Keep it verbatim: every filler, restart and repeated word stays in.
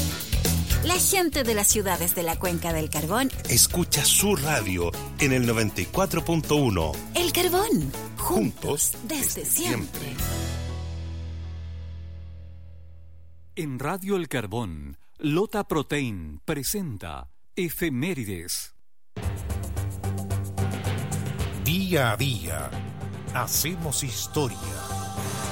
La gente de las ciudades de la Cuenca del Carbón escucha su radio en el noventa y cuatro punto uno. El Carbón, juntos, Juntos desde, desde siempre. siempre. En Radio El Carbón, Lota Protein presenta Efemérides. Día a día, hacemos historia.